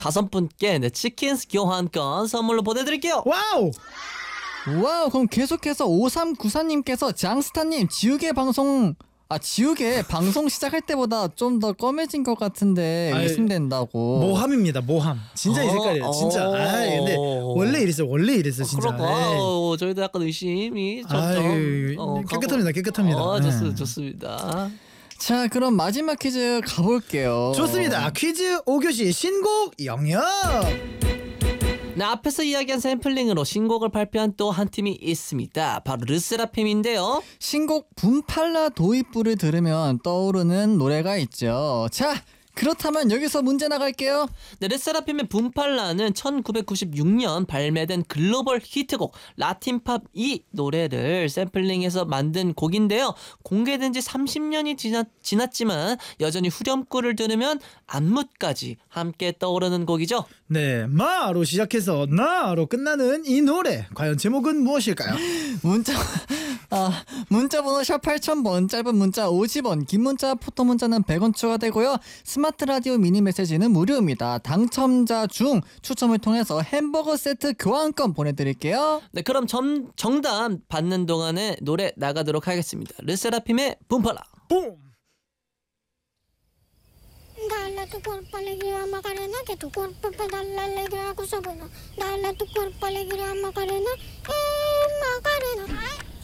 5분께 네, 치킨 교환권 선물로 보내드릴게요. 와우. 와우, 그럼 계속해서 5394님께서 장스타님 지우개 방송 시작할 때보다 좀 더 검해진 것 같은데 아이, 의심된다고. 모함입니다. 모함. 진짜 이 색깔이에요. 진짜. 근데 원래 이랬어 진짜. 그렇고 저희도 약간 의심이 점점 깨끗합니다. 깨끗합니다. 좋습니다. 자, 그럼 마지막 퀴즈 가볼게요. 좋습니다. 퀴즈 5교시 신곡 영역. 네, 앞에서 이야기한 샘플링으로 신곡을 발표한 또 한 팀이 있습니다. 바로 르세라핌인데요. 신곡 붐팔라 도입부를 들으면 떠오르는 노래가 있죠. 자, 그렇다면 여기서 문제 나갈게요. 네, 르세라핌의 붐팔라는 1996년 발매된 글로벌 히트곡 라틴팝 이 노래를 샘플링해서 만든 곡인데요. 공개된 지 30년이 지났지만 여전히 후렴구를 들으면 안무까지 함께 떠오르는 곡이죠. 네, 마로 시작해서 나로 끝나는 이 노래 과연 제목은 무엇일까요? 문자번호 샵 8000번, 짧은 문자 50원, 긴 문자 포토 문자는 100원 추가되고요. 스마트 라디오 미니 메시지는 무료입니다. 당첨자 중 추첨을 통해서 햄버거 세트 교환권 보내드릴게요. 네, 그럼 정답 받는 동안에 노래 나가도록 하겠습니다. 르세라핌의 붐팔라. 붐! Dale a tu cuerpo alegría Macarena, que tu cuerpo pedala alegría cosa buena. Dale a tu cuerpo alegría Macarena,